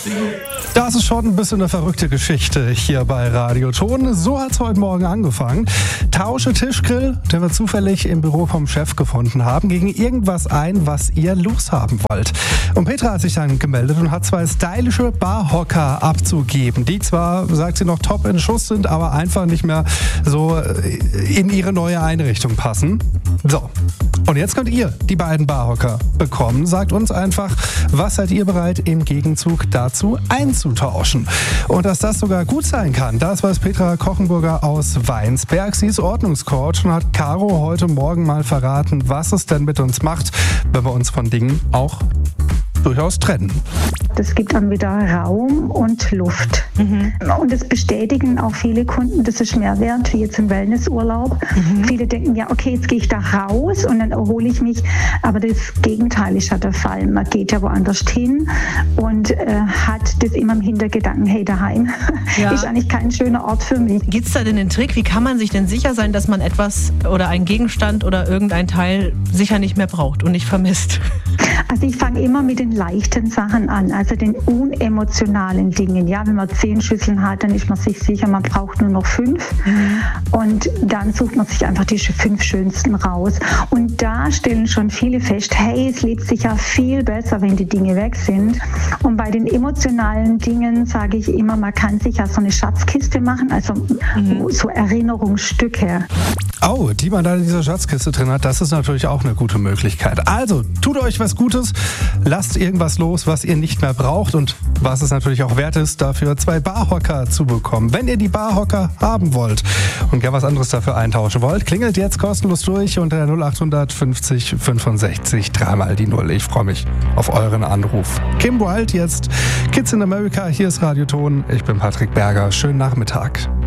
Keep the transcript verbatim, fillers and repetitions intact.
Das ist schon ein bisschen eine verrückte Geschichte hier bei Radio Ton. So hat es heute Morgen angefangen. Tausche Tischgrill, den wir zufällig im Büro vom Chef gefunden haben, gegen irgendwas ein, was ihr loshaben wollt. Und Petra hat sich dann gemeldet und hat zwei stylische Barhocker abzugeben, die zwar, sagt sie, noch top in Schuss sind, aber einfach nicht mehr so in ihre neue Einrichtung passen. So, und jetzt könnt ihr die beiden Barhocker bekommen. Sagt uns einfach, was seid ihr bereit im Gegenzug dazu einzutauschen? Und dass das sogar gut sein kann, das weiß Petra Kochenburger aus Weinsberg. Sie ist Ordnungscoach und hat Caro heute Morgen mal verraten, was es denn mit uns macht, wenn wir uns von Dingen auch durchaus trennen. Das gibt dann wieder Raum und Luft. Mhm. Und das bestätigen auch viele Kunden, das ist mehr wert, wie jetzt im Wellnessurlaub. Mhm. Viele denken, ja okay, jetzt gehe ich da raus und dann erhole ich mich. Aber das Gegenteil ist ja der Fall. Man geht ja woanders hin und äh, hat das immer im Hintergedanken, hey, daheim ja. ist eigentlich kein schöner Ort für mich. Gibt es da denn den Trick? Wie kann man sich denn sicher sein, dass man etwas oder einen Gegenstand oder irgendein Teil sicher nicht mehr braucht und nicht vermisst? Also ich fange immer mit den leichten Sachen an, also den unemotionalen Dingen. Ja, wenn man zehn Schüsseln hat, dann ist man sich sicher, man braucht nur noch fünf. Mhm. Und dann sucht man sich einfach die fünf schönsten raus. Und da stellen schon viele fest, hey, es lebt sich ja viel besser, wenn die Dinge weg sind. Und bei den emotionalen Dingen sage ich immer, man kann sich ja so eine Schatzkiste machen, also mhm. so Erinnerungsstücke. Oh, die man da in dieser Schatzkiste drin hat, das ist natürlich auch eine gute Möglichkeit. Also, tut euch was Gutes, lasst irgendwas los, was ihr nicht mehr braucht und was es natürlich auch wert ist, dafür zwei Barhocker zu bekommen. Wenn ihr die Barhocker haben wollt und gerne was anderes dafür eintauschen wollt, klingelt jetzt kostenlos durch unter null acht fünfzig fünfundsechzig dreimal die Null. Ich freue mich auf euren Anruf. Kim Wilde jetzt, Kids in America, hier ist Radio Ton. Ich bin Patrick Berger. Schönen Nachmittag.